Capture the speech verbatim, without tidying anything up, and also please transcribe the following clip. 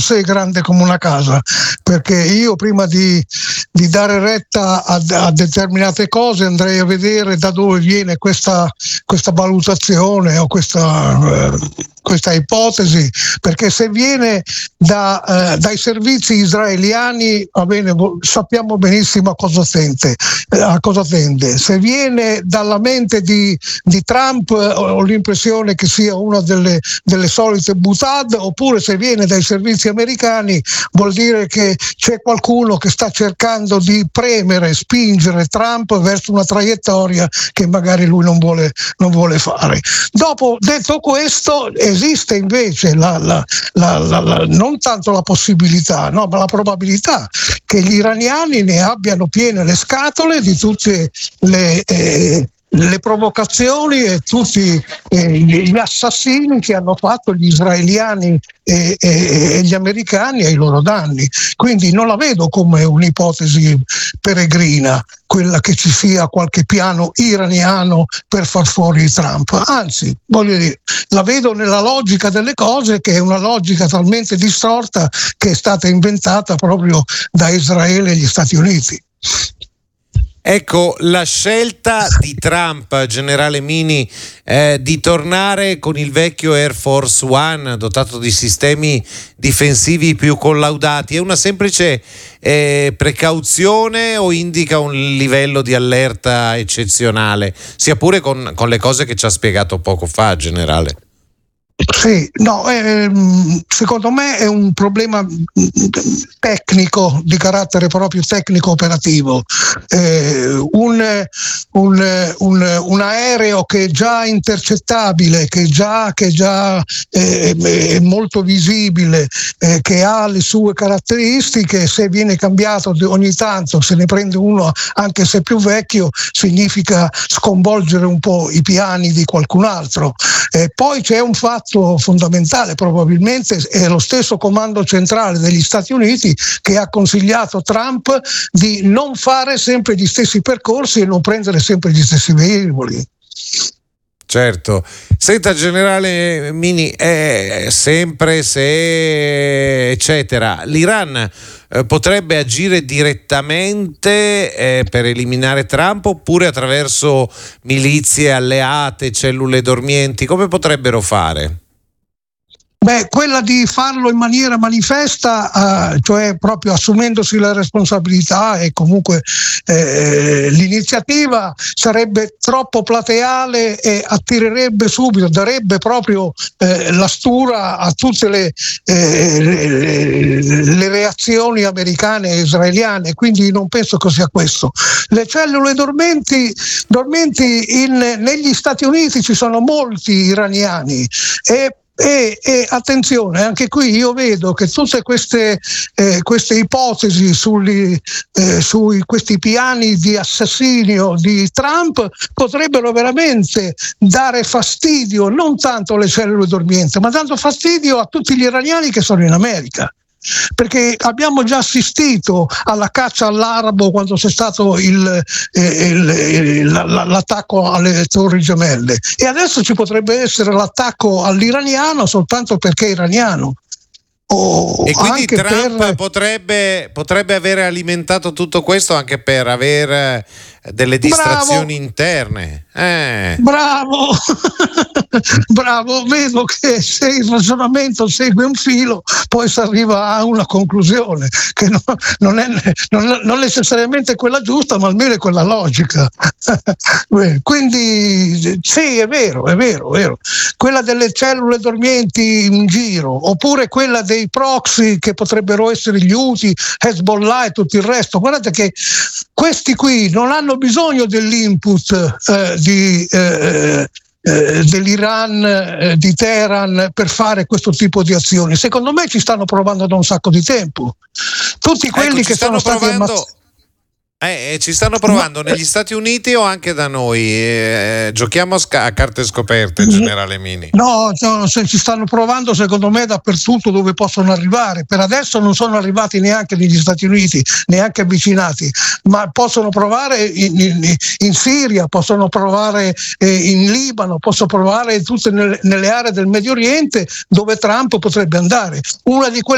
sé grande come una casa, perché io prima di, di dare retta a, a determinate cose andrei a vedere da dove viene questa, questa valutazione o questa, eh, questa ipotesi, perché se viene da, eh, dai servizi israeliani, va bene, sappiamo benissimo a cosa tende, eh, a cosa tende. Se viene dalla mente di, di Trump, eh, ho l'impressione che sia una delle, delle solite butade, oppure se viene dai servizi americani vuol dire che c'è qualcuno che sta cercando di premere, spingere Trump verso una traiettoria che magari lui non vuole, non vuole fare. Dopo, detto questo, esiste invece la, la, la, la, la, non tanto la possibilità, no, ma la probabilità che gli iraniani ne abbiano piene le scatole di tutte le eh, le provocazioni e tutti eh, gli assassini che hanno fatto gli israeliani e, e, e gli americani ai loro danni. Quindi non la vedo come un'ipotesi peregrina, quella che ci sia qualche piano iraniano per far fuori Trump. Anzi, voglio dire, la vedo nella logica delle cose, che è una logica talmente distorta che è stata inventata proprio da Israele e gli Stati Uniti. Ecco, la scelta di Trump, generale Mini, eh, di tornare con il vecchio Air Force One dotato di sistemi difensivi più collaudati, è una semplice eh, precauzione o indica un livello di allerta eccezionale, sia pure con, con le cose che ci ha spiegato poco fa, generale? Sì, no, ehm, secondo me è un problema tecnico, di carattere proprio tecnico-operativo. Eh, un, un, un, un aereo che è già intercettabile, che già, che già eh, è molto visibile, eh, che ha le sue caratteristiche, se viene cambiato ogni tanto, se ne prende uno anche se più vecchio, significa sconvolgere un po' i piani di qualcun altro. Eh, poi c'è un fatto fondamentale, probabilmente è lo stesso comando centrale degli Stati Uniti che ha consigliato Trump di non fare sempre gli stessi percorsi e non prendere sempre gli stessi velivoli. Certo. Senta, generale Mini, è sempre se eccetera, l'Iran eh, potrebbe agire direttamente eh, per eliminare Trump, oppure attraverso milizie alleate, cellule dormienti? Come potrebbero fare? Beh, quella di farlo in maniera manifesta, eh, cioè proprio assumendosi la responsabilità, e comunque eh, l'iniziativa sarebbe troppo plateale e attirerebbe subito, darebbe proprio eh, la stura a tutte le, eh, le, le reazioni americane e israeliane, quindi non penso che sia questo. Le cellule dormenti, dormenti in, negli Stati Uniti ci sono molti iraniani e E, e attenzione, anche qui io vedo che tutte queste, eh, queste ipotesi sugli, eh, su questi piani di assassinio di Trump potrebbero veramente dare fastidio non tanto alle cellule dormienti, ma dando fastidio a tutti gli iraniani che sono in America. Perché abbiamo già assistito alla caccia all'arabo quando c'è stato il, eh, il, il, l'attacco alle Torri Gemelle, e adesso ci potrebbe essere l'attacco all'iraniano soltanto perché è iraniano. Oh, e quindi Trump per... potrebbe, potrebbe avere alimentato tutto questo anche per avere delle distrazioni Bravo. interne. Eh. Bravo, bravo, vedo che se il ragionamento segue un filo poi si arriva a una conclusione che non, non, è, non, non necessariamente quella giusta, ma almeno è quella logica. Quindi sì, è vero, è vero, è vero. Quella delle cellule dormienti in giro, oppure quella dei proxy che potrebbero essere gli Houthi, Hezbollah e tutto il resto. Guardate che questi qui non hanno bisogno dell'input eh, di, eh, eh, dell'Iran, eh, di Teheran, per fare questo tipo di azioni. Secondo me ci stanno provando da un sacco di tempo. Tutti quelli ecco, che sono stati provando... ammazzati. Eh, ci stanno provando negli Stati Uniti o anche da noi? Eh, giochiamo a, sca- a carte scoperte, generale Mini. No, no, se ci stanno provando secondo me dappertutto dove possono arrivare. Per adesso non sono arrivati neanche negli Stati Uniti, neanche avvicinati, ma possono provare in, in, in Siria, possono provare eh, in Libano, possono provare tutte nelle, nelle aree del Medio Oriente dove Trump potrebbe andare. Una di quelle